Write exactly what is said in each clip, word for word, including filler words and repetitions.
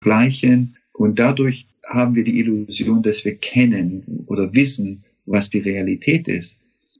vergleichen. Und dadurch haben wir die Illusion, dass wir kennen oder wissen, was die Realität ist.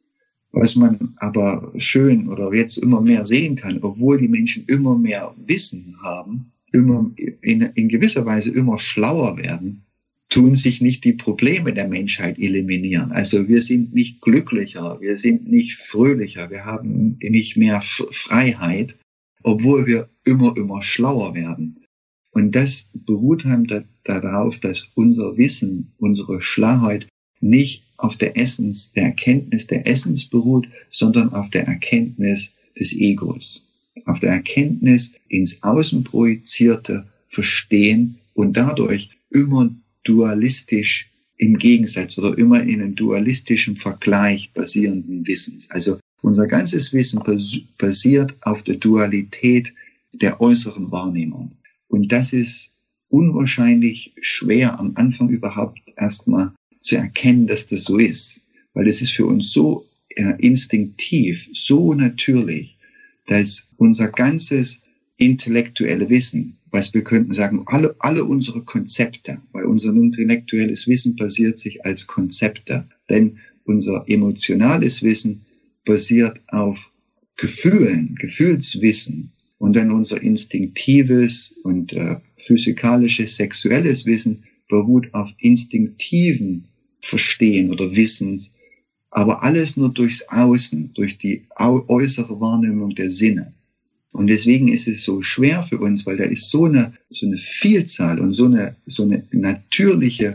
Was man aber schön oder jetzt immer mehr sehen kann, obwohl die Menschen immer mehr Wissen haben, immer in, in gewisser Weise immer schlauer werden, tun sich nicht die Probleme der Menschheit eliminieren. Also wir sind nicht glücklicher, wir sind nicht fröhlicher, wir haben nicht mehr Freiheit, obwohl wir immer, immer schlauer werden. Und das beruht halt da, darauf, dass unser Wissen, unsere Schlauheit nicht auf der Essenz, der Erkenntnis der Essenz beruht, sondern auf der Erkenntnis des Egos. Auf der Erkenntnis ins Außen projizierte Verstehen und dadurch immer dualistisch im Gegensatz oder immer in einem dualistischen Vergleich basierenden Wissens. Also unser ganzes Wissen basiert auf der Dualität der äußeren Wahrnehmung. Und das ist unwahrscheinlich schwer am Anfang überhaupt erstmal zu erkennen, dass das so ist. Weil es ist für uns so äh, instinktiv, so natürlich, dass unser ganzes intellektuelle Wissen, was wir könnten sagen, alle, alle unsere Konzepte, weil unser intellektuelles Wissen basiert sich als Konzepte, denn unser emotionales Wissen basiert auf Gefühlen, Gefühlswissen und dann unser instinktives und äh, physikalisches, sexuelles Wissen beruht auf instinktiven Verstehen oder Wissens, aber alles nur durchs Außen, durch die äußere Wahrnehmung der Sinne. Und deswegen ist es so schwer für uns, weil da ist so eine, so eine Vielzahl und so eine, so eine natürliche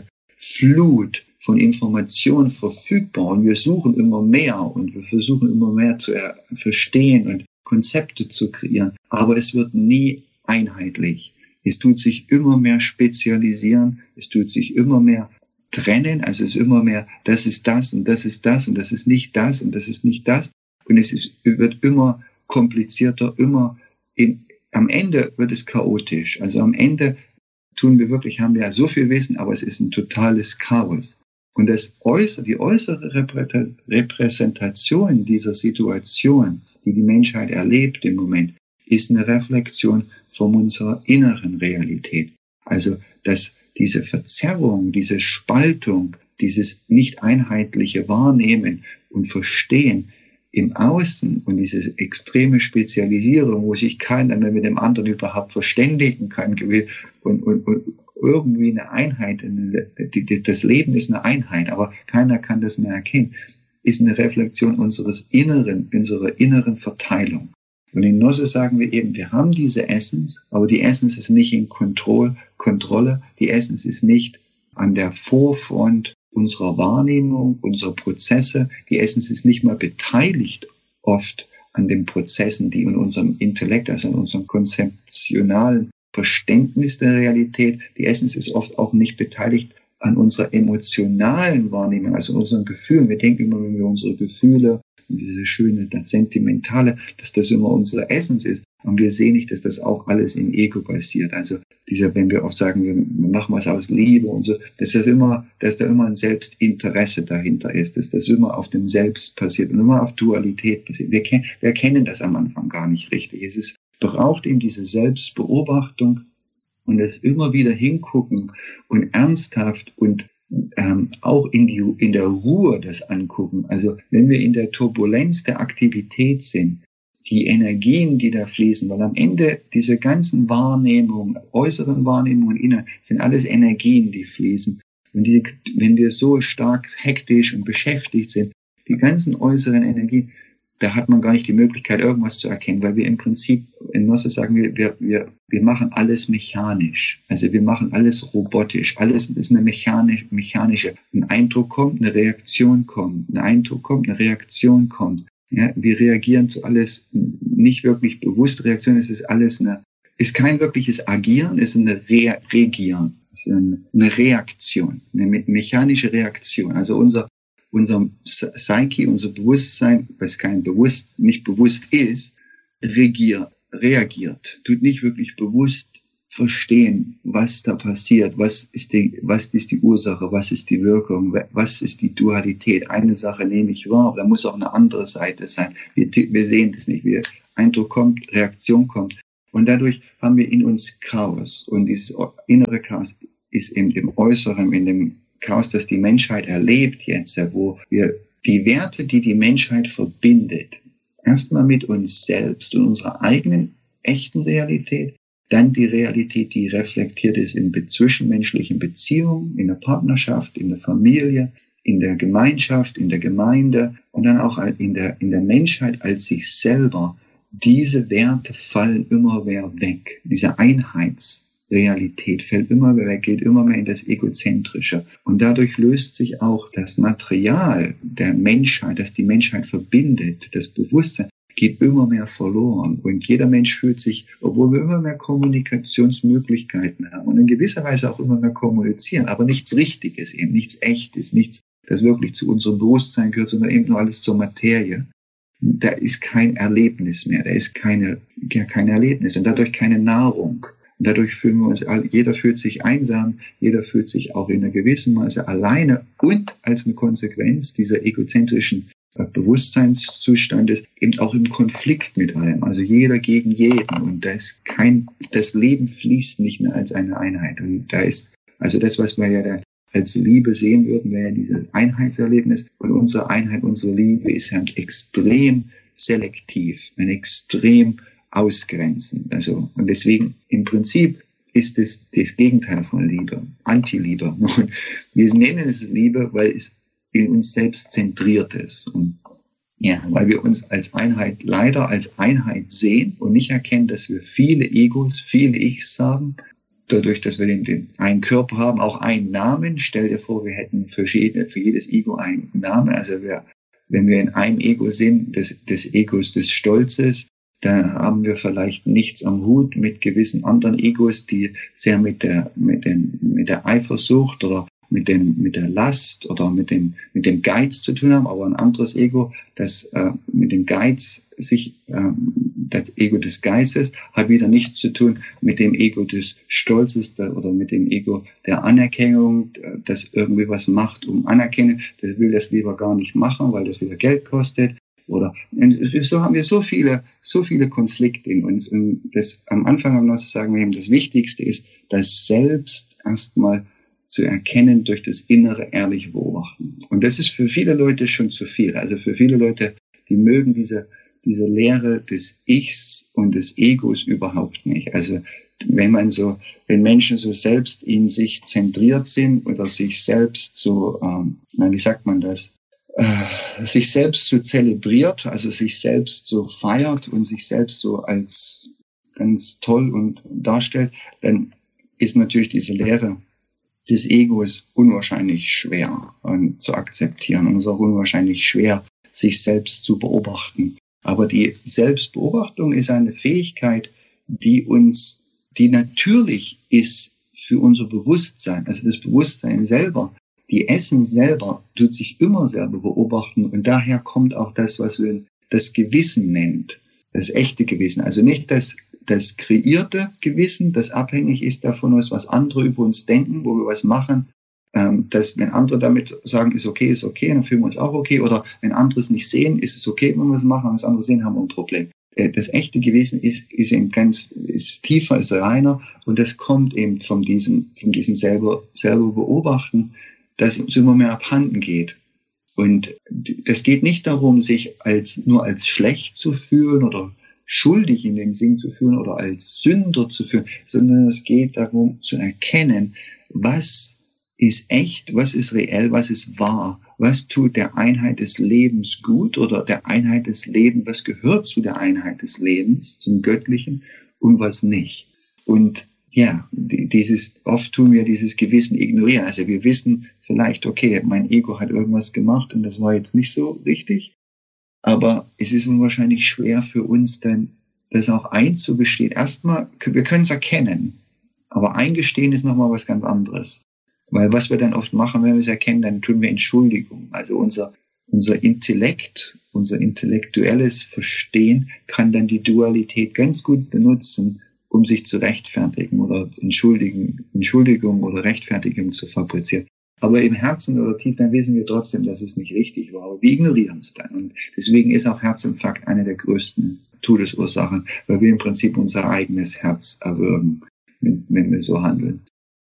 Flut von Informationen verfügbar. Und wir suchen immer mehr und wir versuchen immer mehr zu verstehen und Konzepte zu kreieren. Aber es wird nie einheitlich. Es tut sich immer mehr spezialisieren. Es tut sich immer mehr trennen. Also es ist immer mehr, das ist das und das ist das und das ist nicht das und das ist nicht das. Und es ist, wird immer komplizierter, immer in, am Ende wird es chaotisch. Also am Ende tun wir wirklich, haben wir ja so viel Wissen, aber es ist ein totales Chaos. Und das äußere, die äußere Repräsentation dieser Situation, die die Menschheit erlebt im Moment, ist eine Reflexion von unserer inneren Realität. Also, dass diese Verzerrung, diese Spaltung, dieses nicht einheitliche Wahrnehmen und Verstehen im Außen und diese extreme Spezialisierung, wo sich keiner mehr mit dem anderen überhaupt verständigen kann und, und, und irgendwie eine Einheit, das Leben ist eine Einheit, aber keiner kann das mehr erkennen, ist eine Reflexion unseres Inneren, unserer inneren Verteilung. Und in Gnosis sagen wir eben, wir haben diese Essenz, aber die Essenz ist nicht in Kontroll, Kontrolle, die Essenz ist nicht an der Vorfront unserer Wahrnehmung, unserer Prozesse. Die Essenz ist nicht mal beteiligt oft an den Prozessen, die in unserem Intellekt, also in unserem konzeptionalen Verständnis der Realität, die Essenz ist oft auch nicht beteiligt an unserer emotionalen Wahrnehmung, also unseren Gefühlen. Wir denken immer, wenn wir unsere Gefühle und diese schöne, das Sentimentale, dass das immer unsere Essenz ist. Und wir sehen nicht, dass das auch alles im Ego basiert. Also dieser, wenn wir oft sagen, wir machen was aus Liebe und so, dass das immer, dass da immer ein Selbstinteresse dahinter ist, dass das immer auf dem Selbst passiert und immer auf Dualität passiert. Wir, ken- wir kennen das am Anfang gar nicht richtig. Es ist, braucht eben diese Selbstbeobachtung und das immer wieder hingucken und ernsthaft und Ähm, auch in, die, in der Ruhe das angucken. Also wenn wir in der Turbulenz der Aktivität sind, die Energien, die da fließen, weil am Ende diese ganzen Wahrnehmungen, äußeren Wahrnehmungen und inneren, sind alles Energien, die fließen. Und die, wenn wir so stark hektisch und beschäftigt sind, die ganzen äußeren Energien, da hat man gar nicht die Möglichkeit, irgendwas zu erkennen, weil wir im Prinzip, in Gnosis sagen wir, wir, wir, wir machen alles mechanisch. Also wir machen alles robotisch. Alles ist eine mechanisch, mechanische, ein Eindruck kommt, eine Reaktion kommt, ein Eindruck kommt, eine Reaktion kommt. Ja, wir reagieren zu alles nicht wirklich bewusst. Reaktion, es ist alles eine, ist kein wirkliches Agieren, es ist eine Re- Regieren, es ist eine, eine Reaktion, eine me- mechanische Reaktion. Also unser Unser Psyche, unser Bewusstsein, was kein bewusst, nicht bewusst ist, regiert, reagiert, tut nicht wirklich bewusst verstehen, was da passiert, was ist die, was ist die Ursache, was ist die Wirkung, was ist die Dualität. Eine Sache nehme ich wahr, da muss auch eine andere Seite sein. Wir, wir sehen das nicht. Wir, Eindruck kommt, Reaktion kommt. Und dadurch haben wir in uns Chaos. Und dieses innere Chaos ist eben im Äußeren, in dem Chaos, das die Menschheit erlebt jetzt, wo wir die Werte, die die Menschheit verbindet, erstmal mit uns selbst und unserer eigenen echten Realität, dann die Realität, die reflektiert ist in zwischenmenschlichen Beziehungen, in der Partnerschaft, in der Familie, in der Gemeinschaft, in der Gemeinde und dann auch in der, in der Menschheit als sich selber. Diese Werte fallen immer mehr weg. Diese Einheitsrealität fällt immer mehr weg, geht immer mehr in das Egozentrische. Und dadurch löst sich auch das Material der Menschheit, das die Menschheit verbindet, das Bewusstsein, geht immer mehr verloren. Und jeder Mensch fühlt sich, obwohl wir immer mehr Kommunikationsmöglichkeiten haben und in gewisser Weise auch immer mehr kommunizieren, aber nichts Richtiges eben, nichts Echtes, nichts, das wirklich zu unserem Bewusstsein gehört, sondern eben nur alles zur Materie. Da ist kein Erlebnis mehr, da ist keine, ja, kein Erlebnis und dadurch keine Nahrung. Und dadurch fühlen wir uns, jeder fühlt sich einsam, jeder fühlt sich auch in einer gewissen Weise alleine und als eine Konsequenz dieser egozentrischen Bewusstseinszustandes eben auch im Konflikt mit allem, also jeder gegen jeden und da ist kein, das Leben fließt nicht mehr als eine Einheit und da ist, also das, was wir ja da als Liebe sehen würden, wäre ja dieses Einheitserlebnis und unsere Einheit, unsere Liebe ist ja extrem selektiv, ein extrem ausgrenzend, also und deswegen im Prinzip ist es das Gegenteil von Liebe, Anti-Liebe. Und wir nennen es Liebe, weil es in uns selbst zentriert ist. Und ja, weil wir uns als Einheit, leider als Einheit sehen und nicht erkennen, dass wir viele Egos, viele Ichs haben. Dadurch, dass wir den, den einen Körper haben, auch einen Namen. Stell dir vor, wir hätten für, jede, für jedes Ego einen Namen. Also wir, wenn wir in einem Ego sind, des, des Egos des Stolzes, da haben wir vielleicht nichts am Hut mit gewissen anderen Egos, die sehr mit der, mit dem, mit der Eifersucht oder mit dem, mit der Last oder mit dem, mit dem Geiz zu tun haben, aber ein anderes Ego, das äh, mit dem Geiz sich, ähm, das Ego des Geistes hat wieder nichts zu tun mit dem Ego des Stolzes da, oder mit dem Ego der Anerkennung, das irgendwie was macht, um Anerkennung, das will das lieber gar nicht machen, weil das wieder Geld kostet. Oder so haben wir so viele, so viele Konflikte in uns. Und das am Anfang haben wir noch zu sagen, wir haben das Wichtigste ist, das selbst erstmal zu erkennen durch das innere, ehrliche Beobachten. Und das ist für viele Leute schon zu viel. Also für viele Leute, die mögen diese, diese Lehre des Ichs und des Egos überhaupt nicht. Also wenn man so, wenn Menschen so selbst in sich zentriert sind oder sich selbst so, ähm, na, wie sagt man das, äh, sich selbst so zelebriert, also sich selbst so feiert und sich selbst so als ganz toll und darstellt, dann ist natürlich diese Lehre des Egos unwahrscheinlich schwer und zu akzeptieren und es ist auch unwahrscheinlich schwer, sich selbst zu beobachten. Aber die Selbstbeobachtung ist eine Fähigkeit, die uns, die natürlich ist für unser Bewusstsein. Also das Bewusstsein selber, die Essence selber tut sich immer selber beobachten und daher kommt auch das, was wir das Gewissen nennt, das echte Gewissen. Also nicht das das kreierte Gewissen, das abhängig ist davon, was andere über uns denken, wo wir was machen, ähm, dass wenn andere damit sagen, ist okay, ist okay, dann fühlen wir uns auch okay, oder wenn andere es nicht sehen, ist es okay, wenn wir es machen, wenn es andere sehen, haben wir ein Problem. Äh, das echte Gewissen ist, ist eben ganz, ist tiefer, ist reiner und das kommt eben von diesem, von diesem selber, selber beobachten, dass uns immer mehr abhanden geht. Und es geht nicht darum, sich als, nur als schlecht zu fühlen oder schuldig in dem Sinn zu fühlen oder als Sünder zu fühlen, sondern es geht darum zu erkennen, was ist echt, was ist reell, was ist wahr, was tut der Einheit des Lebens gut oder der Einheit des Lebens, was gehört zu der Einheit des Lebens, zum Göttlichen und was nicht. Und ja, dieses, oft tun wir dieses Gewissen ignorieren. Also wir wissen vielleicht, okay, mein Ego hat irgendwas gemacht und das war jetzt nicht so richtig. Aber es ist wahrscheinlich schwer für uns dann, das auch einzugestehen. Erstmal, wir können es erkennen, aber eingestehen ist nochmal was ganz anderes. Weil was wir dann oft machen, wenn wir es erkennen, dann tun wir Entschuldigung. Also unser, unser Intellekt, unser intellektuelles Verstehen kann dann die Dualität ganz gut benutzen, um sich zu rechtfertigen oder entschuldigen, Entschuldigung oder Rechtfertigung zu fabrizieren. Aber im Herzen oder tief dann wissen wir trotzdem, dass es nicht richtig war. Aber wir ignorieren es dann. Und deswegen ist auch Herzinfarkt eine der größten Todesursachen, weil wir im Prinzip unser eigenes Herz erwürgen, wenn, wenn wir so handeln.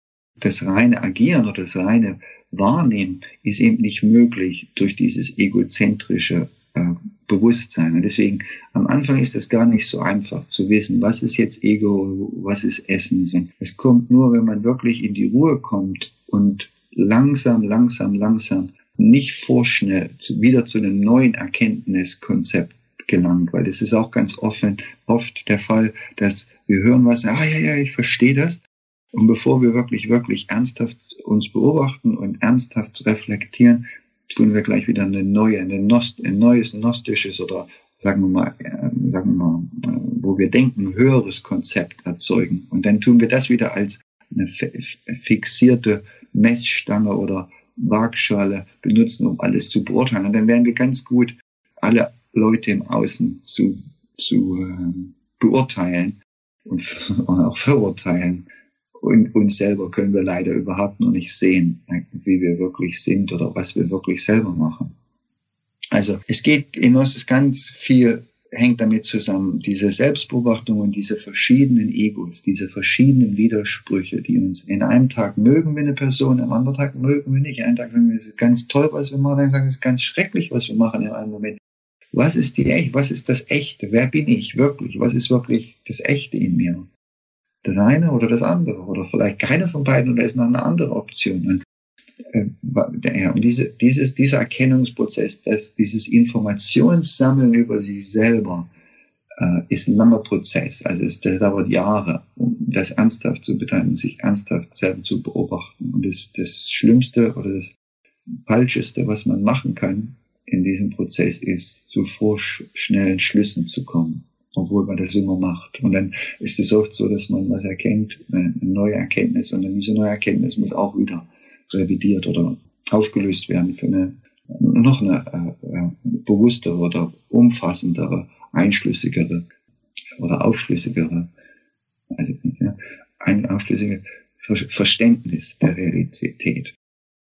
Das reine Agieren oder das reine Wahrnehmen ist eben nicht möglich durch dieses egozentrische äh, Bewusstsein. Und deswegen, am Anfang ist es gar nicht so einfach zu wissen, was ist jetzt Ego, was ist Essens. Und es kommt nur, wenn man wirklich in die Ruhe kommt und langsam, langsam, langsam, nicht vorschnell, zu, wieder zu einem neuen Erkenntniskonzept gelangt, weil das ist auch ganz offen, oft der Fall, dass wir hören was, ah ja, ja, ich verstehe das. Und bevor wir wirklich, wirklich ernsthaft uns beobachten und ernsthaft reflektieren, tun wir gleich wieder eine neue, eine Nost, ein neues gnostisches oder sagen wir mal, äh, sagen wir mal, äh, wo wir denken, höheres Konzept erzeugen. Und dann tun wir das wieder als eine fixierte Messstange oder Waagschale benutzen, um alles zu beurteilen. Und dann werden wir ganz gut alle Leute im Außen zu, zu äh, beurteilen und auch verurteilen. Und uns selber können wir leider überhaupt noch nicht sehen, wie wir wirklich sind oder was wir wirklich selber machen. Also es geht in uns ist ganz viel, hängt damit zusammen, diese Selbstbeobachtung und diese verschiedenen Egos, diese verschiedenen Widersprüche, die uns in einem Tag mögen wir eine Person, am anderen Tag mögen wir nicht. Einen Tag sagen wir, es ist ganz toll, was wir machen, dann sagen wir, es ist ganz schrecklich, was wir machen in einem Moment. Was ist die echt? Was ist das Echte? Wer bin ich wirklich? Was ist wirklich das Echte in mir? Das eine oder das andere oder vielleicht keine von beiden oder ist noch eine andere Option. Und, äh, ja, und diese, dieses, dieser Erkennungsprozess, das, dieses Informationssammeln über sich selber äh, ist ein langer Prozess. Also es dauert Jahre, um das ernsthaft zu betreiben, sich ernsthaft selber zu beobachten. Und das, das Schlimmste oder das Falscheste, was man machen kann in diesem Prozess, ist, zu vorschnellen Schlüssen zu kommen, obwohl man das immer macht. Und dann ist es oft so, dass man was erkennt, eine neue Erkenntnis, und dann diese neue Erkenntnis muss auch wieder revidiert oder aufgelöst werden für eine noch eine äh, bewusstere oder umfassendere, einschlüssigere oder aufschlüssigere, also ja, ein aufschlüssiges Verständnis der Realität.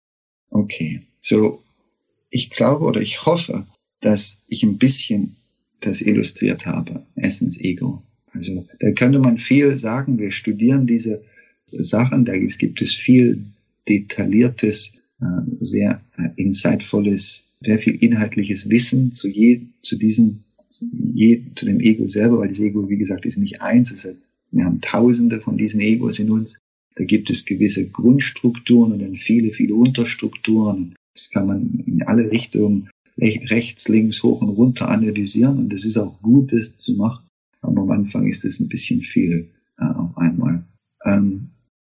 Okay, so ich glaube oder ich hoffe, dass ich ein bisschen das illustriert habe, Essens Ego. Also da könnte man viel sagen, wir studieren diese Sachen, da gibt es viel detailliertes, sehr insightvolles, sehr viel inhaltliches Wissen zu, je, zu diesem, je, zu dem Ego selber, weil das Ego, wie gesagt, ist nicht eins, es ist, wir haben Tausende von diesen Egos in uns, da gibt es gewisse Grundstrukturen und dann viele, viele Unterstrukturen, das kann man in alle Richtungen rechts, links, hoch und runter analysieren und das ist auch gut, das zu machen. Aber am Anfang ist das ein bisschen viel äh, auf einmal. Ähm,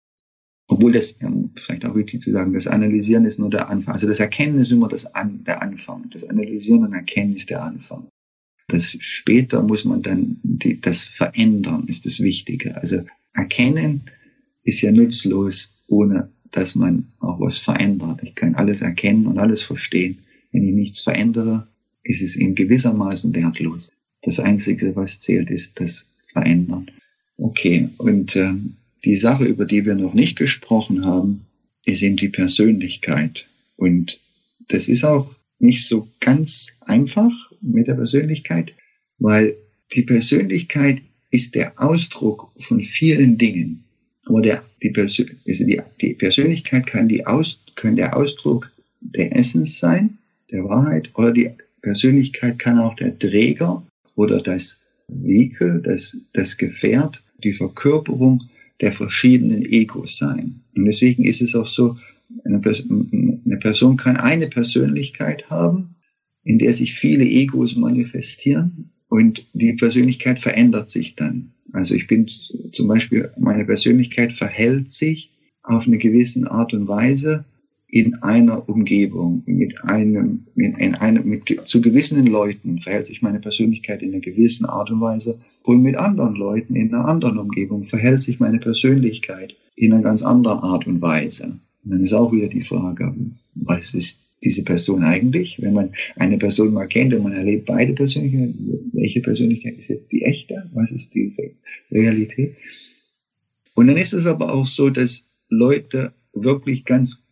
obwohl das, ja, vielleicht auch wichtig zu sagen, das Analysieren ist nur der Anfang. Also das Erkennen ist immer das An, der Anfang. Das Analysieren und Erkennen ist der Anfang. Das später muss man dann, die, das Verändern ist das Wichtige. Also Erkennen ist ja nutzlos, ohne dass man auch was verändert. Ich kann alles erkennen und alles verstehen. Wenn ich nichts verändere, ist es in gewissermaßen wertlos. Das Einzige, was zählt, ist das Verändern. Okay, und äh, die Sache, über die wir noch nicht gesprochen haben, ist eben die Persönlichkeit. Und das ist auch nicht so ganz einfach mit der Persönlichkeit, weil die Persönlichkeit ist der Ausdruck von vielen Dingen. Aber der, die, Persön- also die, die Persönlichkeit kann, die Aus, kann der Ausdruck der Essens sein, der Wahrheit, oder die Persönlichkeit kann auch der Träger oder das Vehikel, das, das Gefährt, die Verkörperung der verschiedenen Egos sein. Und deswegen ist es auch so, eine, Pers- eine Person kann eine Persönlichkeit haben, in der sich viele Egos manifestieren und die Persönlichkeit verändert sich dann. Also ich bin zum Beispiel, meine Persönlichkeit verhält sich auf eine gewisse Art und Weise in einer Umgebung, mit einem, in einem, mit, zu gewissen Leuten verhält sich meine Persönlichkeit in einer gewissen Art und Weise und mit anderen Leuten in einer anderen Umgebung verhält sich meine Persönlichkeit in einer ganz anderen Art und Weise. Und dann ist auch wieder die Frage, was ist diese Person eigentlich? Wenn man eine Person mal kennt und man erlebt beide Persönlichkeiten, welche Persönlichkeit ist jetzt die echte? Was ist die Realität? Und dann ist es aber auch so, dass Leute wirklich ganz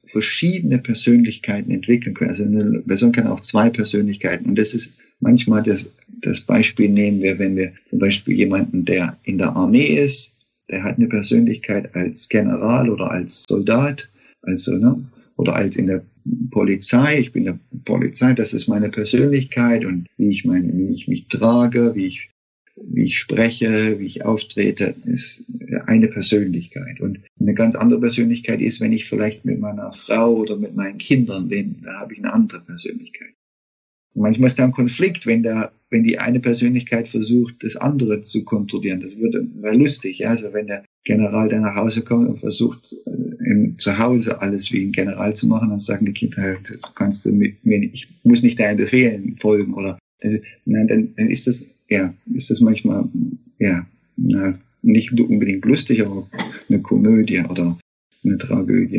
verschiedene Persönlichkeiten entwickeln können. Also eine Person kann auch zwei Persönlichkeiten. Und das ist manchmal das, das Beispiel nehmen wir, wenn wir zum Beispiel jemanden, der in der Armee ist, der hat eine Persönlichkeit als General oder als Soldat, also, ne, oder als in der Polizei. Ich bin der Polizei, das ist meine Persönlichkeit und wie ich mein, wie ich mich trage, wie ich, wie ich spreche, wie ich auftrete, ist eine Persönlichkeit. Und eine ganz andere Persönlichkeit ist, wenn ich vielleicht mit meiner Frau oder mit meinen Kindern bin, da habe ich eine andere Persönlichkeit. Und manchmal ist da ein Konflikt, wenn da, wenn die eine Persönlichkeit versucht, das andere zu kontrollieren. Das würde, wäre lustig, ja. Also wenn der General dann nach Hause kommt und versucht, im, zu Hause alles wie ein General zu machen, dann sagen die Kinder, du kannst du mit mir, ich muss nicht deinen Befehlen folgen, oder, also, nein, dann, dann ist das, ja, ist das manchmal, ja, na, nicht unbedingt lustig, aber eine Komödie oder eine Tragödie.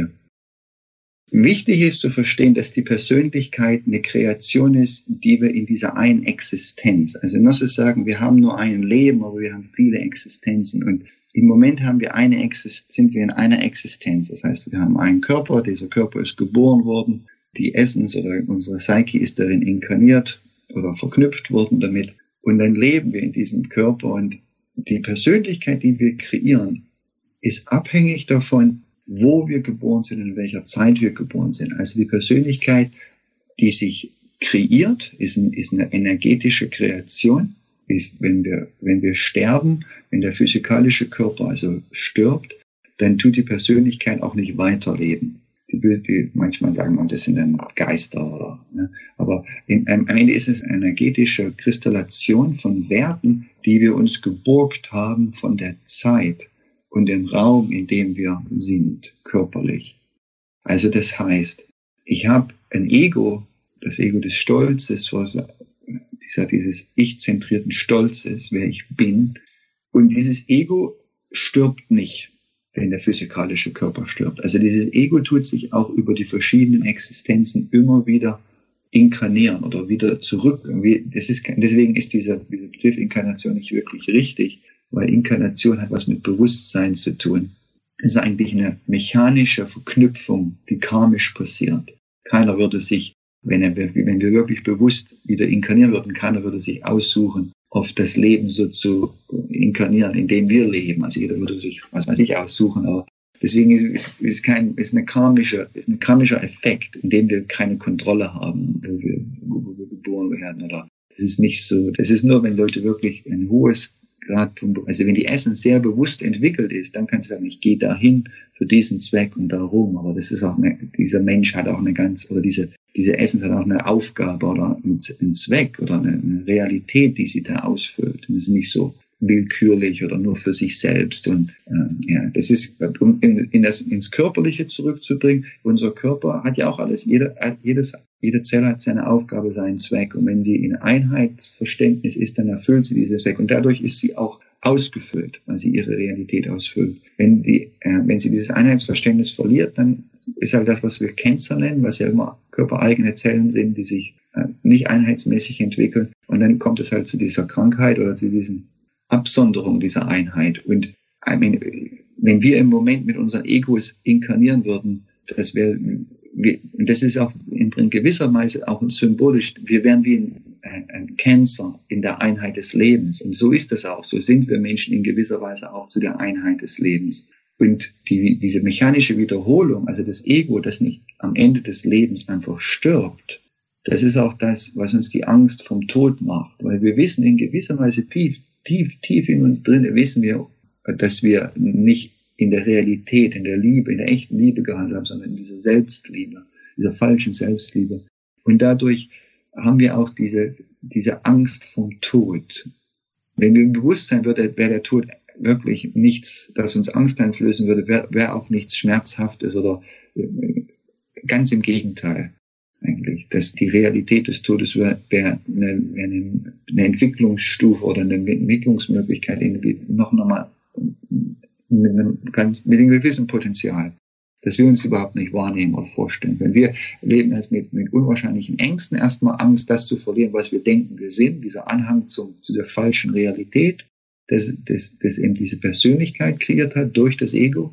Wichtig ist zu verstehen, dass die Persönlichkeit eine Kreation ist, die wir in dieser einen Existenz, also Gnosis sagen, wir haben nur ein Leben, aber wir haben viele Existenzen, und im Moment haben wir eine Existenz, sind wir in einer Existenz. Das heißt, wir haben einen Körper, dieser Körper ist geboren worden, die Essence oder unsere Psyche ist darin inkarniert oder verknüpft worden damit, und dann leben wir in diesem Körper, und die Persönlichkeit, die wir kreieren, ist abhängig davon, wo wir geboren sind und in welcher Zeit wir geboren sind. Also die Persönlichkeit, die sich kreiert, ist, ein, ist eine energetische Kreation. Ist, wenn wir, wenn wir sterben, wenn der physikalische Körper also stirbt, dann tut die Persönlichkeit auch nicht weiterleben. Die, die manchmal sagen, man, das sind dann Geister, oder, ne? Aber in, am Ende ist es eine energetische Kristallation von Werten, die wir uns geborgt haben von der Zeit und dem Raum, in dem wir sind, körperlich. Also das heißt, ich habe ein Ego, das Ego des Stolzes, dieser, dieses ich-zentrierten Stolzes, wer ich bin. Und dieses Ego stirbt nicht, wenn der physikalische Körper stirbt. Also dieses Ego tut sich auch über die verschiedenen Existenzen immer wieder inkarnieren oder wieder zurück. Das ist, deswegen ist dieser, dieser Begriff Inkarnation nicht wirklich richtig, weil Inkarnation hat was mit Bewusstsein zu tun. Es ist eigentlich eine mechanische Verknüpfung, die karmisch passiert. Keiner würde sich, wenn, er, wenn wir wirklich bewusst wieder inkarnieren würden, keiner würde sich aussuchen, auf das Leben so zu inkarnieren, in dem wir leben. Also jeder würde sich, was weiß ich, aussuchen. Aber deswegen ist es ist kein, ist eine karmische, ist ein karmischer Effekt, in dem wir keine Kontrolle haben, wo wir, wo wir geboren werden. Oder das ist nicht so. Das ist nur, wenn Leute wirklich ein hohes Grad von, also wenn die Essence sehr bewusst entwickelt ist, dann kannst du sagen, ich gehe dahin für diesen Zweck und darum. Aber das ist auch eine, dieser Mensch hat auch eine ganz, oder diese diese Essence hat auch eine Aufgabe oder einen Zweck oder eine Realität, die sie da ausfüllt. Und das ist nicht so willkürlich oder nur für sich selbst. Und äh, ja, das ist, um in, in das, ins Körperliche zurückzubringen, unser Körper hat ja auch alles, jede, jedes, jede Zelle hat seine Aufgabe, seinen Zweck. Und wenn sie in Einheitsverständnis ist, dann erfüllt sie diesen Zweck. Und dadurch ist sie auch ausgefüllt, weil sie ihre Realität ausfüllt. Wenn die, äh, wenn sie dieses Einheitsverständnis verliert, dann ist halt das, was wir Cancer nennen, was ja immer körpereigene Zellen sind, die sich äh, nicht einheitsmäßig entwickeln. Und dann kommt es halt zu dieser Krankheit oder zu diesen Absonderung dieser Einheit. Und I mean, wenn wir im Moment mit unseren Egos inkarnieren würden, das wäre, das ist auch in gewisser Weise auch symbolisch, wir wären wie ein, ein Cancer in der Einheit des Lebens. Und so ist das auch. So sind wir Menschen in gewisser Weise auch zu der Einheit des Lebens. Und die, diese mechanische Wiederholung, also das Ego, das nicht am Ende des Lebens einfach stirbt, das ist auch das, was uns die Angst vom Tod macht. Weil wir wissen in gewisser Weise tief, tief, tief in uns drin, wissen wir, dass wir nicht in der Realität, in der Liebe, in der echten Liebe gehandelt haben, sondern in dieser Selbstliebe, dieser falschen Selbstliebe. Und dadurch haben wir auch diese, diese Angst vom Tod. Wenn wir im Bewusstsein wäre, wäre der Tod wirklich nichts, das uns Angst einflößen würde, wäre wär auch nichts Schmerzhaftes oder äh, ganz im Gegenteil eigentlich. Dass die Realität des Todes wäre wär eine, wär eine, eine Entwicklungsstufe oder eine Entwicklungsmöglichkeit irgendwie noch nochmal mit einem ganz, mit einem gewissen Potenzial, das wir uns überhaupt nicht wahrnehmen oder vorstellen. Wenn wir leben jetzt mit, mit unwahrscheinlichen Ängsten, erstmal Angst, das zu verlieren, was wir denken, wir sind, dieser Anhang zum, zu der falschen Realität, das, das, das eben diese Persönlichkeit kreiert hat durch das Ego.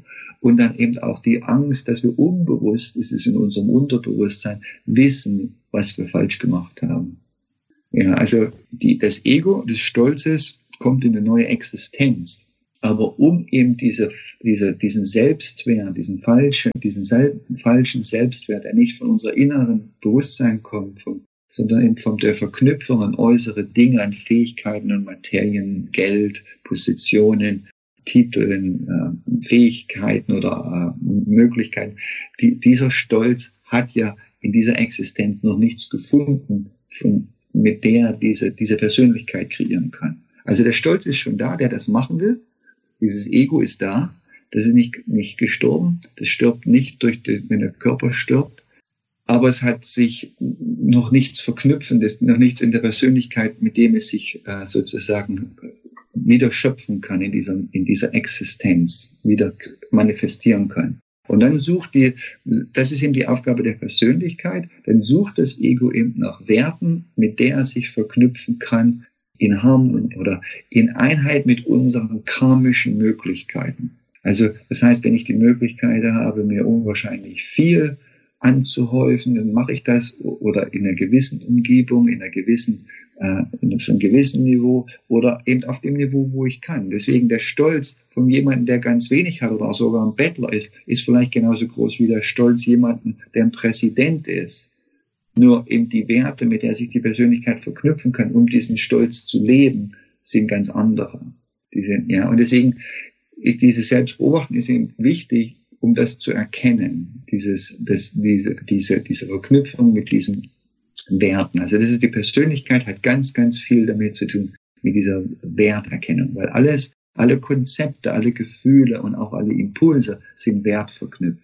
Und dann eben auch die Angst, dass wir unbewusst, ist es in unserem Unterbewusstsein, wissen, was wir falsch gemacht haben. Ja, also die, das Ego des Stolzes kommt in eine neue Existenz. Aber um eben diese, diese, diesen Selbstwert, diesen falschen, diesen sel- falschen Selbstwert, der nicht von unserem inneren Bewusstsein kommt, vom, sondern eben von der Verknüpfung an äußere Dinge, an Fähigkeiten und Materien, Geld, Positionen, Titeln, äh, Fähigkeiten oder äh, Möglichkeiten. Die, dieser Stolz hat ja in dieser Existenz noch nichts gefunden, von, mit der diese, diese Persönlichkeit kreieren kann. Also der Stolz ist schon da, der das machen will. Dieses Ego ist da. Das ist nicht, nicht gestorben. Das stirbt nicht, durch den, wenn der Körper stirbt. Aber es hat sich noch nichts Verknüpfendes, noch nichts in der Persönlichkeit, mit dem es sich äh, sozusagen wieder schöpfen kann in dieser, in dieser Existenz, wieder manifestieren kann. Und dann sucht die, das ist eben die Aufgabe der Persönlichkeit, dann sucht das Ego eben nach Werten, mit der er sich verknüpfen kann, in Harmonie oder in Einheit mit unseren karmischen Möglichkeiten. Also das heißt, wenn ich die Möglichkeit habe, mir unwahrscheinlich viel anzuhäufen, dann mache ich das oder in einer gewissen Umgebung, in einer gewissen, äh, auf einem gewissen Niveau oder eben auf dem Niveau, wo ich kann. Deswegen der Stolz von jemandem, der ganz wenig hat oder auch sogar ein Bettler ist, ist vielleicht genauso groß wie der Stolz jemanden, der ein Präsident ist. Nur eben die Werte, mit der sich die Persönlichkeit verknüpfen kann, um diesen Stolz zu leben, sind ganz andere. Die sind, ja, und deswegen ist dieses Selbstbeobachten ist eben wichtig, um das zu erkennen, dieses, das, diese, diese, diese Verknüpfung mit diesen Werten. Also das ist die Persönlichkeit, hat ganz, ganz viel damit zu tun, mit dieser Werterkennung, weil alles, alle Konzepte, alle Gefühle und auch alle Impulse sind wertverknüpft.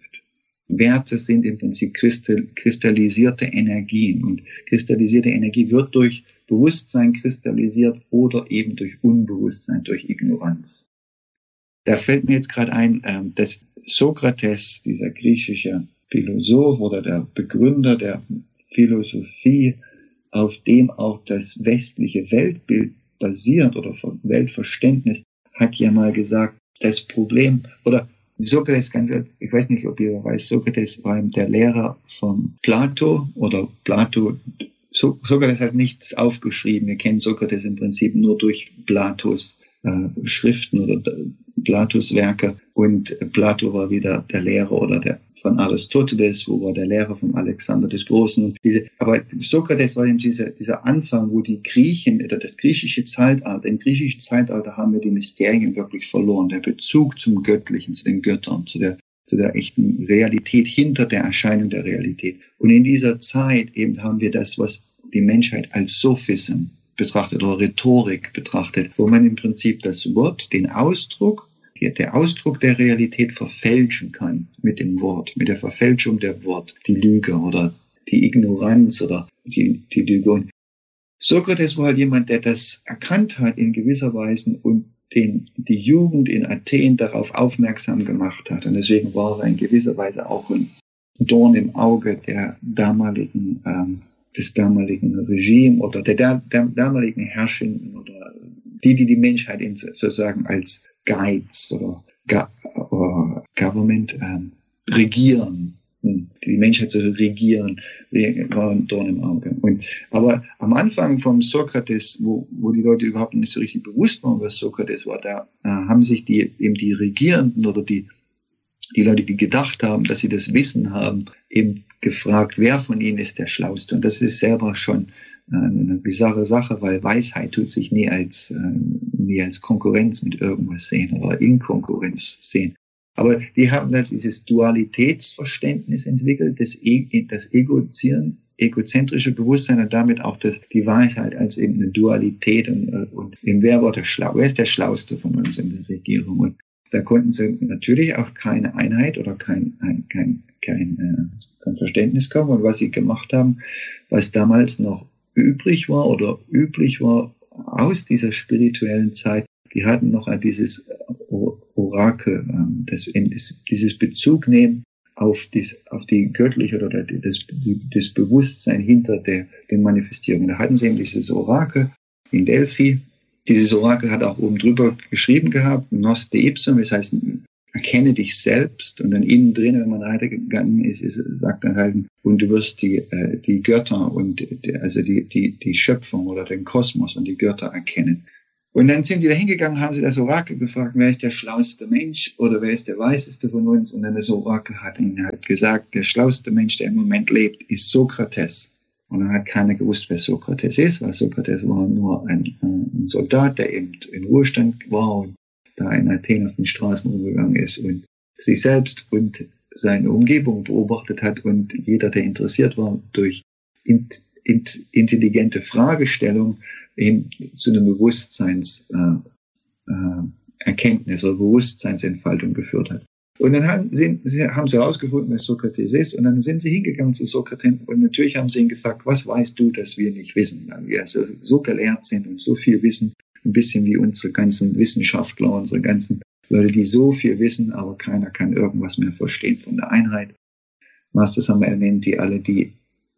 Werte sind im Prinzip kristallisierte Energien und kristallisierte Energie wird durch Bewusstsein kristallisiert oder eben durch Unbewusstsein, durch Ignoranz. Da fällt mir jetzt gerade ein, dass Sokrates, dieser griechische Philosoph oder der Begründer der Philosophie, auf dem auch das westliche Weltbild basiert oder Weltverständnis, hat ja mal gesagt, das Problem, oder Sokrates, ganz, ich weiß nicht, ob ihr weiß, Sokrates war der Lehrer von Plato oder Plato, Sokrates hat nichts aufgeschrieben, wir kennen Sokrates im Prinzip nur durch Platos äh, Schriften oder Platos Werke und Plato war wieder der Lehrer oder der von Aristoteles, wo war der Lehrer von Alexander des Großen. Und diese, aber Sokrates war eben dieser, dieser Anfang, wo die Griechen oder das griechische Zeitalter, im griechischen Zeitalter haben wir die Mysterien wirklich verloren, der Bezug zum Göttlichen, zu den Göttern, zu der, zu der echten Realität hinter der Erscheinung der Realität. Und in dieser Zeit eben haben wir das, was die Menschheit als Sophism betrachtet oder Rhetorik betrachtet, wo man im Prinzip das Wort, den Ausdruck, der Ausdruck der Realität verfälschen kann mit dem Wort, mit der Verfälschung der Wort, die Lüge oder die Ignoranz oder die, die Lüge. Und Sokrates war halt jemand, der das erkannt hat in gewisser Weise und den, die Jugend in Athen darauf aufmerksam gemacht hat. Und deswegen war er in gewisser Weise auch ein Dorn im Auge der damaligen, ähm, des damaligen Regimes oder der, der, der damaligen Herrschenden oder die, die die Menschheit in, sozusagen als Guides oder, oder Government ähm, regieren, die Menschheit zu regieren, war ein Dorn im Auge. Und, aber am Anfang vom Sokrates, wo, wo die Leute überhaupt nicht so richtig bewusst waren, was Sokrates war, da äh, haben sich die, eben die Regierenden oder die, die Leute, die gedacht haben, dass sie das Wissen haben, eben gefragt, wer von ihnen ist der Schlauste. Und das ist selber schon eine bizarre Sache, weil Weisheit tut sich nie als, äh, nie als Konkurrenz mit irgendwas sehen oder in Konkurrenz sehen. Aber die haben halt dieses Dualitätsverständnis entwickelt, das, e das Egozieren, egozentrische Bewusstsein und damit auch das, die Weisheit als eben eine Dualität und, und eben wer war der Schlau, wer ist der Schlauste von uns in der Regierung? Und da konnten sie natürlich auch keine Einheit oder kein, ein, kein, kein, äh, kein Verständnis kommen. Und was sie gemacht haben, was damals noch übrig war oder üblich war aus dieser spirituellen Zeit, die hatten noch dieses Orakel, das, dieses Bezug nehmen auf, dies, auf die göttliche oder das, das Bewusstsein hinter der, den Manifestierungen. Da hatten sie eben dieses Orakel in Delphi. Dieses Orakel hat auch oben drüber geschrieben gehabt, Nos de Ipsum, das heißt erkenne dich selbst, und dann innen drin, wenn man weitergegangen ist, ist sagt er halt, und du wirst die, äh, die Götter und die, also die, die, die Schöpfung oder den Kosmos und die Götter erkennen. Und dann sind die da hingegangen, haben sie das Orakel gefragt, wer ist der schlauste Mensch oder wer ist der weiseste von uns? Und dann das Orakel hat ihnen halt gesagt, der schlauste Mensch, der im Moment lebt, ist Sokrates. Und dann hat keiner gewusst, wer Sokrates ist, weil Sokrates war nur ein, ein Soldat, der eben in Ruhestand war und da in Athen auf den Straßen umgegangen ist und sich selbst und seine Umgebung beobachtet hat, und jeder, der interessiert war, durch int, int, intelligente Fragestellung eben zu einer Bewusstseinserkenntnis äh, äh, oder Bewusstseinsentfaltung geführt hat. Und dann haben sie, haben sie herausgefunden, wer Sokrates ist, und dann sind sie hingegangen zu Sokrates, und natürlich haben sie ihn gefragt, was weißt du, dass wir nicht wissen, weil wir also so gelehrt sind und so viel wissen, ein bisschen wie unsere ganzen Wissenschaftler, unsere ganzen Leute, die so viel wissen, aber keiner kann irgendwas mehr verstehen von der Einheit. Master Samael nennt die alle die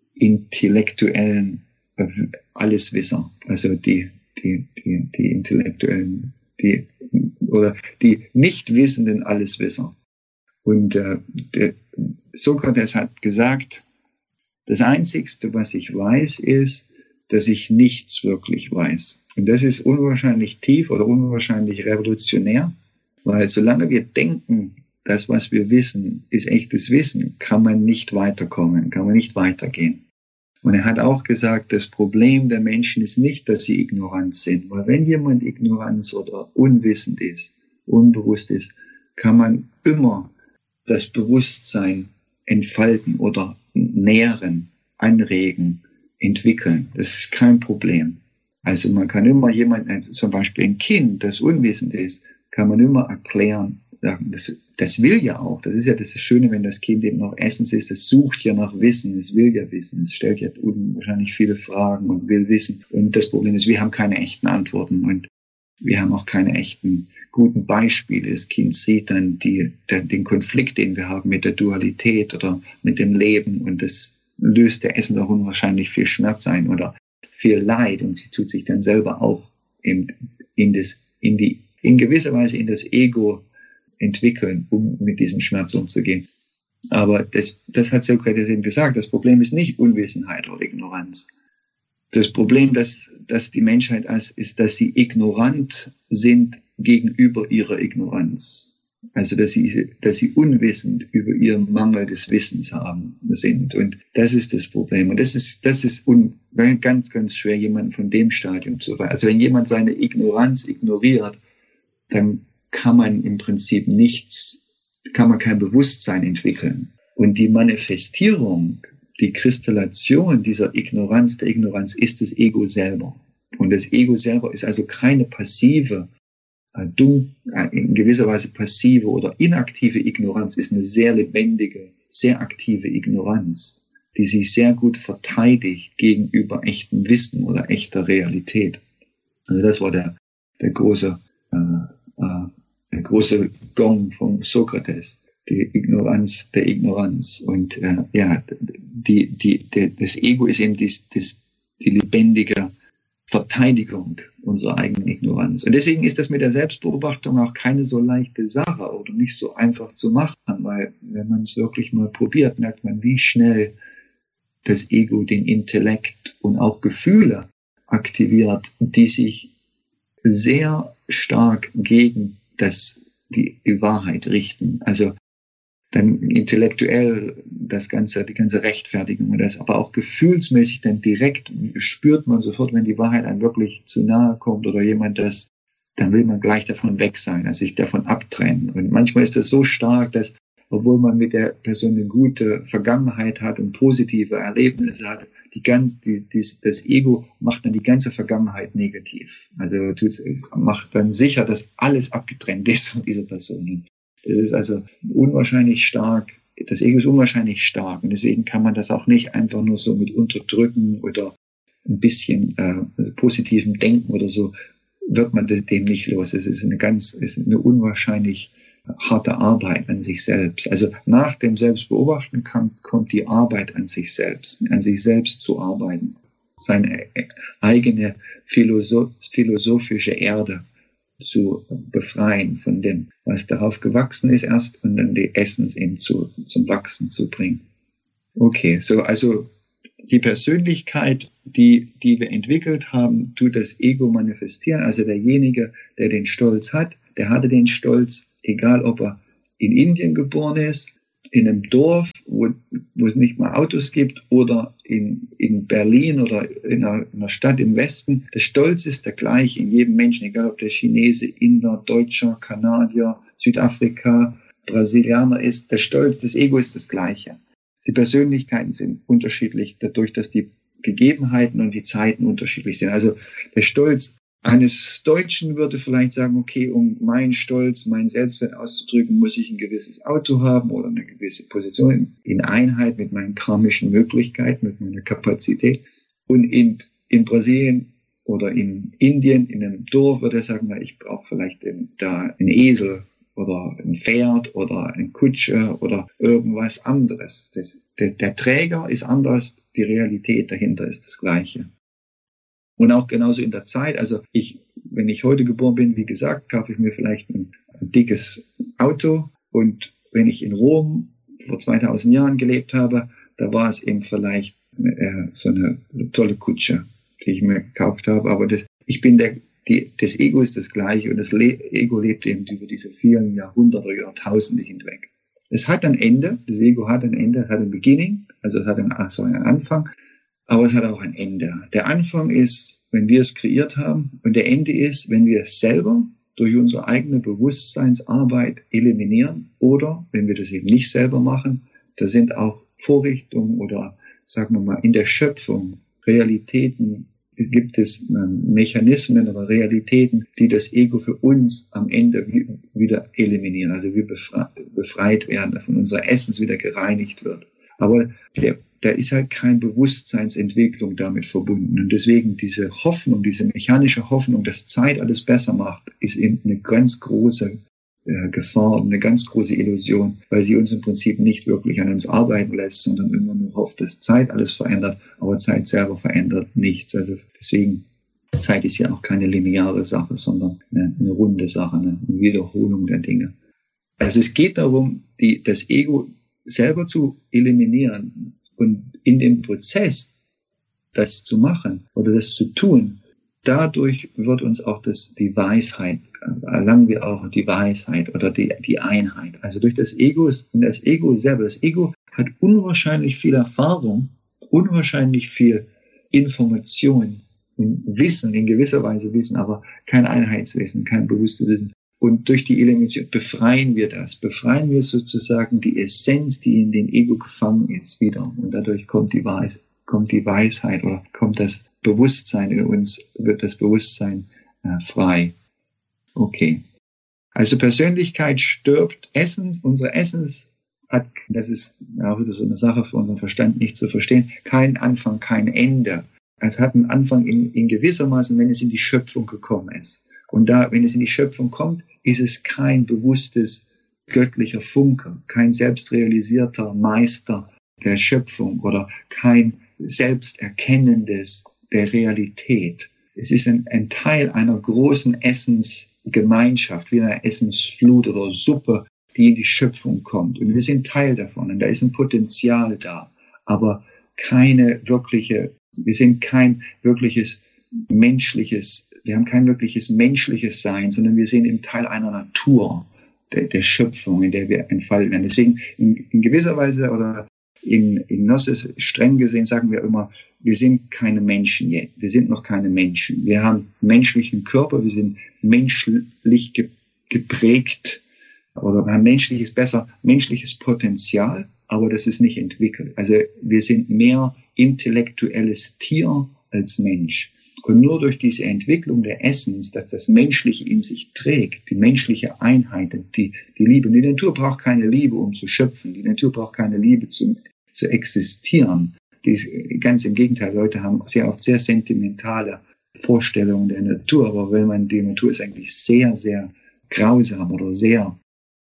intellektuellen Alleswisser, also die, die, die, die intellektuellen, die, oder die nicht wissenden Alleswisser. Und äh, der Sokrates hat gesagt, das Einzigste, was ich weiß, ist, dass ich nichts wirklich weiß. Und das ist unwahrscheinlich tief oder unwahrscheinlich revolutionär, weil solange wir denken, das, was wir wissen, ist echtes Wissen, kann man nicht weiterkommen, kann man nicht weitergehen. Und er hat auch gesagt, das Problem der Menschen ist nicht, dass sie ignorant sind, weil wenn jemand ignorant oder unwissend ist, unbewusst ist, kann man immer das Bewusstsein entfalten oder nähren, anregen, entwickeln. Das ist kein Problem. Also man kann immer jemanden, also zum Beispiel ein Kind, das unwissend ist, kann man immer erklären, das, das will ja auch. Das ist ja das Schöne, wenn das Kind eben noch Essens ist, es sucht ja nach Wissen, es will ja wissen, es stellt ja unwahrscheinlich viele Fragen und will wissen. Und das Problem ist, wir haben keine echten Antworten und wir haben auch keine echten guten Beispiele. Das Kind sieht dann die, der, den Konflikt, den wir haben mit der Dualität oder mit dem Leben, und das löst der Essen auch unwahrscheinlich viel Schmerz ein oder viel Leid, und sie tut sich dann selber auch in, in, das, in, die, in gewisser Weise in das Ego entwickeln, um mit diesem Schmerz umzugehen. Aber das, das hat Sokrates eben gesagt, das Problem ist nicht Unwissenheit oder Ignoranz. Das Problem, dass, dass die Menschheit ist, ist, dass sie ignorant sind gegenüber ihrer Ignoranz. Also, dass sie, dass sie unwissend über ihren Mangel des Wissens haben, sind. Und das ist das Problem. Und das ist, das ist un, ganz, ganz schwer, jemanden von dem Stadium zu ver. Also, wenn jemand seine Ignoranz ignoriert, dann kann man im Prinzip nichts, kann man kein Bewusstsein entwickeln. Und die Manifestierung, die Kristallation dieser Ignoranz, der Ignoranz ist das Ego selber. Und das Ego selber ist also keine passive, in gewisser Weise passive oder inaktive Ignoranz, ist eine sehr lebendige, sehr aktive Ignoranz, die sich sehr gut verteidigt gegenüber echtem Wissen oder echter Realität. Also das war der, der große, äh, äh, der große Gong von Sokrates, die Ignoranz der Ignoranz. Und äh, ja, die, die, die, das Ego ist eben dies, dies, die lebendige Verteidigung unserer eigenen Ignoranz. Und deswegen ist das mit der Selbstbeobachtung auch keine so leichte Sache oder nicht so einfach zu machen, weil wenn man es wirklich mal probiert, merkt man, wie schnell das Ego den Intellekt und auch Gefühle aktiviert, die sich sehr stark gegen das, die, die Wahrheit richten. Also dann intellektuell das ganze, die ganze Rechtfertigung und das, aber auch gefühlsmäßig dann direkt spürt man sofort, wenn die Wahrheit einem wirklich zu nahe kommt oder jemand das, dann will man gleich davon weg sein, also sich davon abtrennen. Und manchmal ist das so stark, dass, obwohl man mit der Person eine gute Vergangenheit hat und positive Erlebnisse hat, die ganz, die, die, das Ego macht dann die ganze Vergangenheit negativ. Also tut's, macht dann sicher, dass alles abgetrennt ist von dieser Person. Das ist also unwahrscheinlich stark, das Ego ist unwahrscheinlich stark und deswegen kann man das auch nicht einfach nur so mit Unterdrücken oder ein bisschen äh, positivem Denken oder so, wird man dem nicht los. Es ist eine ganz, es ist eine unwahrscheinlich harte Arbeit an sich selbst. Also nach dem Selbstbeobachten kommt, kommt die Arbeit an sich selbst, an sich selbst zu arbeiten, seine eigene philosoph- philosophische Erde zu befreien von dem, was darauf gewachsen ist erst und dann die Essens eben zu, zum Wachsen zu bringen. Okay, so also die Persönlichkeit, die, die wir entwickelt haben, tut das Ego manifestieren. Also derjenige, der den Stolz hat, der hatte den Stolz, egal ob er in Indien geboren ist, in einem Dorf, wo, wo es nicht mal Autos gibt, oder in, in Berlin oder in einer, in einer Stadt im Westen. Der Stolz ist der gleiche in jedem Menschen, egal ob der Chinese, Inder, Deutscher, Kanadier, Südafrika, Brasilianer ist. Der Stolz, das Ego ist das gleiche. Die Persönlichkeiten sind unterschiedlich, dadurch, dass die Gegebenheiten und die Zeiten unterschiedlich sind. Also der Stolz eines Deutschen würde vielleicht sagen, okay, um meinen Stolz, meinen Selbstwert auszudrücken, muss ich ein gewisses Auto haben oder eine gewisse Position in Einheit mit meinen karmischen Möglichkeiten, mit meiner Kapazität. Und in, in Brasilien oder in Indien, in einem Dorf, würde er sagen, na, ich brauche vielleicht den, da einen Esel oder ein Pferd oder ein Kutsche oder irgendwas anderes. Das, der, der Träger ist anders, die Realität dahinter ist das Gleiche. Und auch genauso in der Zeit, also ich, wenn ich heute geboren bin, wie gesagt, kaufe ich mir vielleicht ein, ein dickes Auto, und wenn ich in Rom vor zweitausend Jahren gelebt habe, da war es eben vielleicht äh, so eine, eine tolle Kutsche, die ich mir gekauft habe, aber das, ich bin der Die, das Ego ist das Gleiche, und das Le- Ego lebt eben über diese vielen Jahrhunderte oder Jahrtausende hinweg. Es hat ein Ende, das Ego hat ein Ende, es hat ein Beginning, also es hat einen, so einen Anfang, aber es hat auch ein Ende. Der Anfang ist, wenn wir es kreiert haben, und der Ende ist, wenn wir es selber durch unsere eigene Bewusstseinsarbeit eliminieren, oder wenn wir das eben nicht selber machen. Da sind auch Vorrichtungen oder, sagen wir mal, in der Schöpfung Realitäten, gibt es Mechanismen oder Realitäten, die das Ego für uns am Ende wieder eliminieren. Also wir befreit werden, dass von unserer Essens wieder gereinigt wird. Aber der, da ist halt keine Bewusstseinsentwicklung damit verbunden. Und deswegen diese Hoffnung, diese mechanische Hoffnung, dass Zeit alles besser macht, ist eben eine ganz große äh, Gefahr und eine ganz große Illusion, weil sie uns im Prinzip nicht wirklich an uns arbeiten lässt, sondern immer nur hofft, dass Zeit alles verändert, aber Zeit selber verändert nichts. Also deswegen, Zeit ist ja auch keine lineare Sache, sondern eine, eine runde Sache, eine Wiederholung der Dinge. Also es geht darum, die, das Ego selber zu eliminieren, und in dem Prozess, das zu machen oder das zu tun, dadurch wird uns auch das, die Weisheit, erlangen wir auch die Weisheit oder die, die Einheit. Also durch das Ego, das Ego selber, das Ego hat unwahrscheinlich viel Erfahrung, unwahrscheinlich viel Information und Wissen, in gewisser Weise Wissen, aber kein Einheitswissen, kein bewusstes Wissen. Und durch die Elimination befreien wir das, befreien wir sozusagen die Essenz, die in dem Ego gefangen ist, wieder. Und dadurch kommt die Weisheit, kommt die Weisheit oder kommt das Bewusstsein in uns, wird das Bewusstsein äh, frei. Okay. Also Persönlichkeit stirbt, Essens, unsere Essens hat, das ist auch wieder so eine Sache für unseren Verstand nicht zu verstehen, kein Anfang, kein Ende. Es hat einen Anfang in, in gewissermaßen, wenn es in die Schöpfung gekommen ist. Und da, wenn es in die Schöpfung kommt, ist es kein bewusstes göttlicher Funke, kein selbstrealisierter Meister der Schöpfung oder kein selbsterkennendes der Realität. Es ist ein, ein Teil einer großen Essensgemeinschaft, wie eine Essensflut oder Suppe, die in die Schöpfung kommt. Und wir sind Teil davon, und da ist ein Potenzial da, aber keine wirkliche, wir sind kein wirkliches menschliches, wir haben kein wirkliches menschliches Sein, sondern wir sind im Teil einer Natur, der, der Schöpfung, in der wir entfalten werden. Deswegen in, in gewisser Weise oder in, in Gnosis streng gesehen sagen wir immer, wir sind keine Menschen yet. Wir sind noch keine Menschen. Wir haben menschlichen Körper, wir sind menschlich ge, geprägt, oder wir haben menschliches, besser, menschliches Potenzial, aber das ist nicht entwickelt. Also wir sind mehr intellektuelles Tier als Mensch. Und nur durch diese Entwicklung der Essens, dass das Menschliche in sich trägt, die menschliche Einheit, die, die Liebe. Die Natur braucht keine Liebe, um zu schöpfen. Die Natur braucht keine Liebe, zum, zu existieren. Dies, ganz im Gegenteil, Leute haben sehr oft sehr sentimentale Vorstellungen der Natur. Aber wenn man, die Natur ist eigentlich sehr, sehr grausam oder sehr,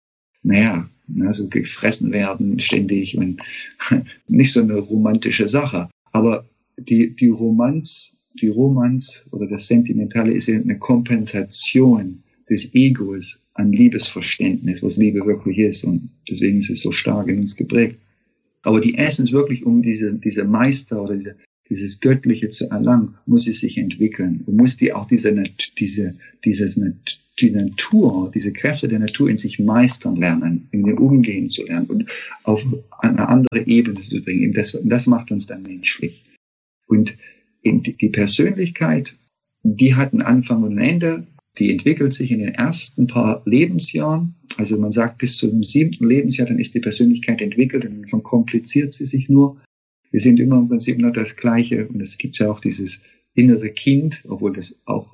naja, so gefressen werden ständig und nicht so eine romantische Sache. Aber die, die Romanz, Die Romanz oder das Sentimentale ist eine Kompensation des Egos an Liebesverständnis, was Liebe wirklich ist. Und deswegen ist es so stark in uns geprägt. Aber die Essence wirklich, um diese, diese Meister oder diese, dieses Göttliche zu erlangen, muss sie sich entwickeln. Und muss die auch diese, diese, dieses, die Natur, diese Kräfte der Natur in sich meistern lernen, in dem Umgehen zu lernen und auf eine andere Ebene zu bringen. Das, das macht uns dann menschlich. Und die Persönlichkeit, die hat einen Anfang und ein Ende. Die entwickelt sich in den ersten paar Lebensjahren. Also man sagt, bis zum siebten Lebensjahr, dann ist die Persönlichkeit entwickelt und dann verkompliziert sie sich nur. Wir sind immer im Prinzip noch das Gleiche. Und es gibt ja auch dieses innere Kind, obwohl das auch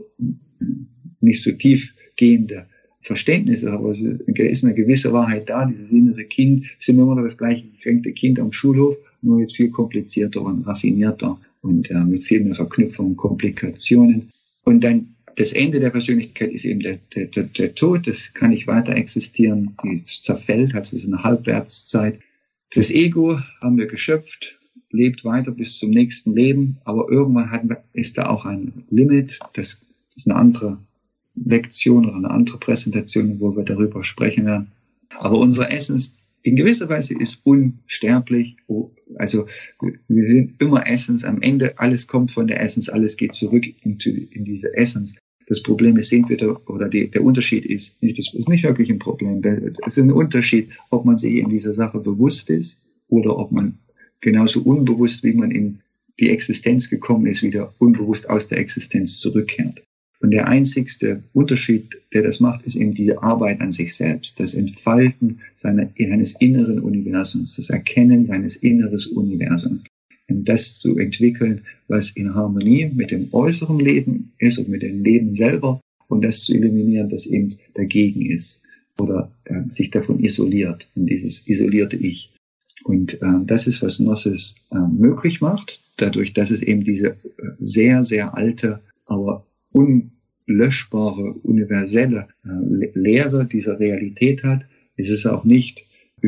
nicht so tiefgehende Verständnis ist, aber es ist eine gewisse Wahrheit da. Dieses innere Kind ist immer noch das gleiche gekränkte Kind am Schulhof, nur jetzt viel komplizierter und raffinierter und äh, mit viel mehr Verknüpfungen und Komplikationen. Und dann das Ende der Persönlichkeit ist eben der, der, der, der Tod. Das kann nicht weiter existieren. Die zerfällt, hat so eine Halbwertszeit. Das Ego haben wir geschöpft, lebt weiter bis zum nächsten Leben. Aber irgendwann hat, ist da auch ein Limit. Das ist eine andere Lektion oder eine andere Präsentation, wo wir darüber sprechen werden. Aber unsere Essence in gewisser Weise ist unsterblich. Also wir sind immer Essence. Am Ende alles kommt von der Essence, alles geht zurück in, in diese Essence. Das Problem ist, sind wir da, oder die, der Unterschied ist, nicht, das ist nicht wirklich ein Problem. Es ist ein Unterschied, ob man sich in dieser Sache bewusst ist oder ob man genauso unbewusst, wie man in die Existenz gekommen ist, wieder unbewusst aus der Existenz zurückkehrt. Und der einzigste Unterschied, der das macht, ist eben diese Arbeit an sich selbst, das Entfalten seiner, seines inneren Universums, das Erkennen seines inneren Universums. Und das zu entwickeln, was in Harmonie mit dem äußeren Leben ist und mit dem Leben selber, und das zu eliminieren, das eben dagegen ist oder äh, sich davon isoliert, in dieses isolierte Ich. Und äh, das ist, was Gnosis äh, möglich macht, dadurch, dass es eben diese äh, sehr, sehr alte, aber unlöschbare, universelle äh, Lehre dieser Realität hat. Es ist auch nicht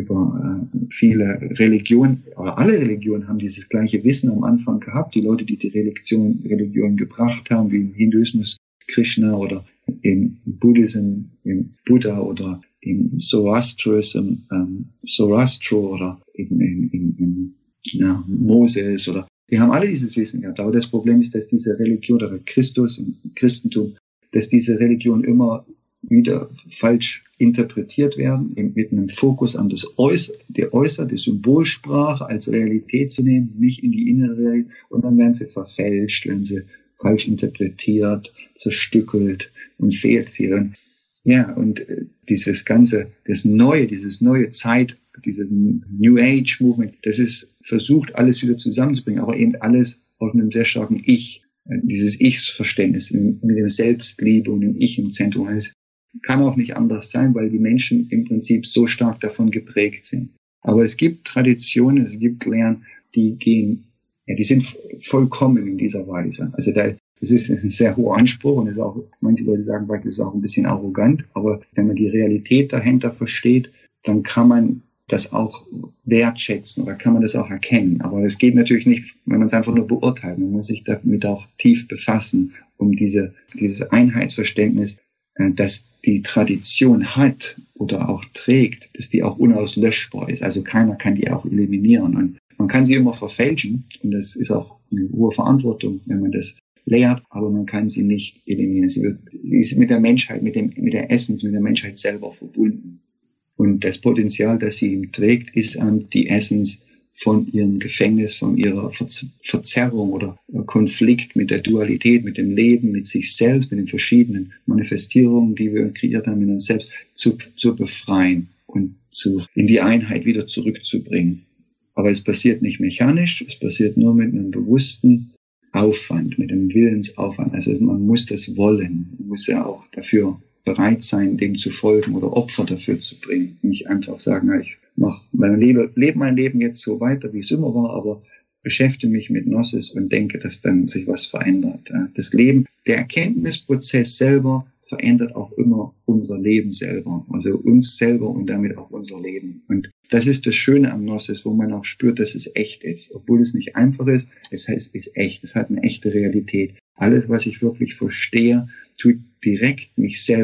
über äh, viele Religionen, oder alle Religionen haben dieses gleiche Wissen am Anfang gehabt. Die Leute, die die Religion, Religion gebracht haben, wie im Hinduismus Krishna oder im Buddhism, im Buddha oder im Zoroastrism, ähm, Zoroastro oder in, in, in, in ja, Moses oder die haben alle dieses Wissen gehabt. Aber das Problem ist, dass diese Religion oder Christus im Christentum, dass diese Religion immer wieder falsch interpretiert werden, mit einem Fokus an das Äußere, die Äußere, die Symbolsprache als Realität zu nehmen, nicht in die innere Realität. Und dann werden sie verfälscht, werden sie falsch interpretiert, zerstückelt und fehlt viel. Ja, und dieses ganze, das Neue, dieses neue Zeit, dieses New Age Movement, das ist versucht, alles wieder zusammenzubringen, aber eben alles auf einem sehr starken Ich, dieses Ich-Verständnis mit dem Selbstliebe und dem Ich im Zentrum. Es kann auch nicht anders sein, weil die Menschen im Prinzip so stark davon geprägt sind. Aber es gibt Traditionen, es gibt Lehren, die gehen, ja, die sind vollkommen in dieser Weise. Also da, das ist ein sehr hoher Anspruch und ist auch, manche Leute sagen, das ist auch ein bisschen arrogant, aber wenn man die Realität dahinter versteht, dann kann man das auch wertschätzen oder kann man das auch erkennen. Aber das geht natürlich nicht, wenn man es einfach nur beurteilt. Man muss sich damit auch tief befassen, um diese, dieses Einheitsverständnis, dass die Tradition hat oder auch trägt, dass die auch unauslöschbar ist. Also keiner kann die auch eliminieren. Und man kann sie immer verfälschen und das ist auch eine hohe Verantwortung, wenn man das lehrt, aber man kann sie nicht eliminieren. Sie wird, sie ist mit der Menschheit, mit dem, mit der Essence, mit der Menschheit selber verbunden. Und das Potenzial, das sie ihm trägt, ist ähm, die Essence von ihrem Gefängnis, von ihrer Verzerrung oder Konflikt mit der Dualität, mit dem Leben, mit sich selbst, mit den verschiedenen Manifestierungen, die wir kreiert haben in uns selbst, zu, zu befreien und zu, in die Einheit wieder zurückzubringen. Aber es passiert nicht mechanisch, es passiert nur mit einem bewussten Aufwand, mit einem Willensaufwand. Also man muss das wollen, man muss ja auch dafür bereit sein, dem zu folgen oder Opfer dafür zu bringen. Nicht einfach sagen, ich mache mein Leben, lebe mein Leben jetzt so weiter, wie es immer war, aber beschäftige mich mit Gnosis und denke, dass dann sich was verändert. Das Leben, der Erkenntnisprozess selber verändert auch immer unser Leben selber, also uns selber und damit auch unser Leben. Und das ist das Schöne am Gnosis, wo man auch spürt, dass es echt ist. Obwohl es nicht einfach ist, es heißt, es ist echt, es hat eine echte Realität. Alles, was ich wirklich verstehe, tut direkt mich selbst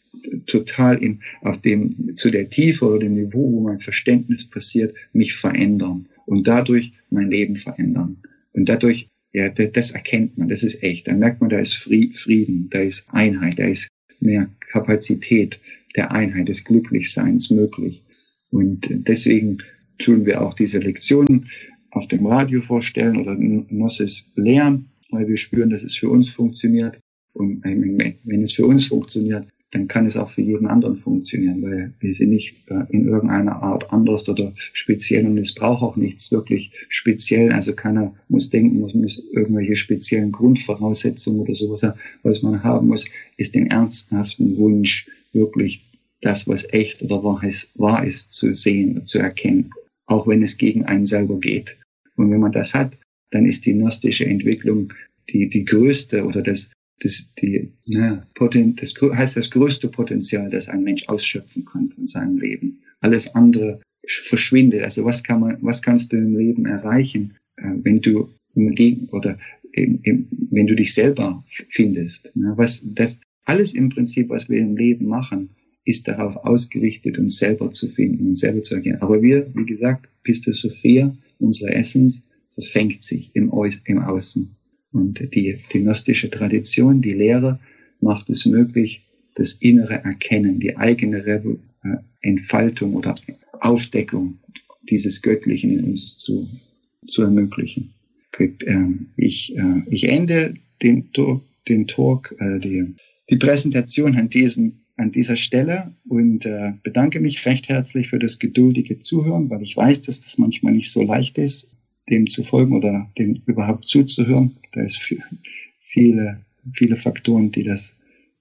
total in, auf dem, zu der Tiefe oder dem Niveau, wo mein Verständnis passiert, mich verändern und dadurch mein Leben verändern. Und dadurch, ja, das, das erkennt man, das ist echt. Dann merkt man, da ist Frieden, da ist Einheit, da ist mehr Kapazität der Einheit, des Glücklichseins möglich. Und deswegen tun wir auch diese Lektionen auf dem Radio vorstellen oder Gnosis lehren, weil wir spüren, dass es für uns funktioniert. Und wenn es für uns funktioniert, dann kann es auch für jeden anderen funktionieren, weil wir sind nicht in irgendeiner Art anders oder speziell und es braucht auch nichts wirklich speziell. Also keiner muss denken, man muss irgendwelche speziellen Grundvoraussetzungen oder sowas haben. Was man haben muss, ist den ernsthaften Wunsch, wirklich das, was echt oder wahr ist, wahr ist, zu sehen und zu erkennen, auch wenn es gegen einen selber geht. Und wenn man das hat, dann ist die gnostische Entwicklung die, die größte oder das, das, die, ne, Poten, das heißt das größte Potenzial, das ein Mensch ausschöpfen kann von seinem Leben. Alles andere verschwindet. Also was kann man, was kannst du im Leben erreichen, wenn du im Leben oder im, im, wenn du dich selber findest? Ne? Was, das, alles im Prinzip, was wir im Leben machen, ist darauf ausgerichtet, uns selber zu finden und selber zu erkennen. Aber wir, wie gesagt, Pistis Sophia, unsere Essenz, verfängt sich im, Au- im Außen. Und die, die gnostische Tradition, die Lehre, macht es möglich, das innere Erkennen, die eigene Re- äh, Entfaltung oder Aufdeckung dieses Göttlichen in uns zu, zu ermöglichen. Gut, ähm, ich, äh, ich ende den, den Talk, äh, die, die Präsentation an diesem an dieser Stelle und äh, bedanke mich recht herzlich für das geduldige Zuhören, weil ich weiß, dass das manchmal nicht so leicht ist, dem zu folgen oder dem überhaupt zuzuhören. Da ist viel, viele, viele Faktoren, die das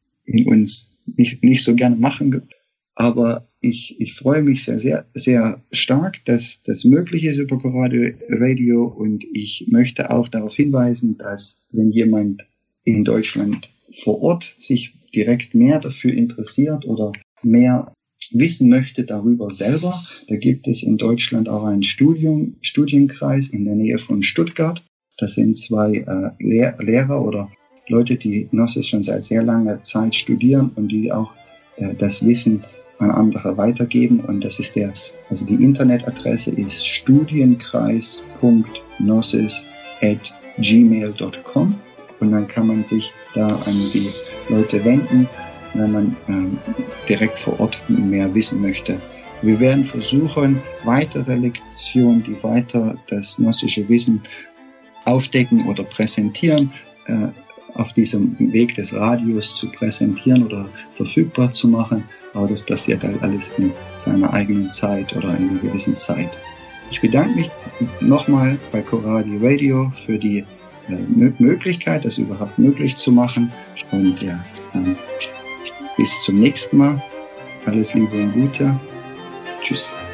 in uns nicht, nicht so gerne machen. Aber ich, ich freue mich sehr, sehr, sehr stark, dass das möglich ist über Coradio Radio und ich möchte auch darauf hinweisen, dass wenn jemand in Deutschland vor Ort sich direkt mehr dafür interessiert oder mehr wissen möchte darüber selber, da gibt es in Deutschland auch einen Studium, Studienkreis in der Nähe von Stuttgart. Das sind zwei äh, Lehr- Lehrer oder Leute, die Gnosis schon seit sehr langer Zeit studieren und die auch äh, das Wissen an andere weitergeben. Und das ist der, also die Internetadresse ist studienkreis punkt gnosis at gmail punkt com und dann kann man sich da an die Leute wenden, wenn man ähm, direkt vor Ort mehr wissen möchte. Wir werden versuchen, weitere Lektionen, die weiter das gnostische Wissen aufdecken oder präsentieren, äh, auf diesem Weg des Radios zu präsentieren oder verfügbar zu machen. Aber das passiert halt alles in seiner eigenen Zeit oder in einer gewissen Zeit. Ich bedanke mich nochmal bei Coradio Radio für die Möglichkeit, das überhaupt möglich zu machen. Und ja, ähm, bis zum nächsten Mal. Alles Liebe und Gute. Tschüss.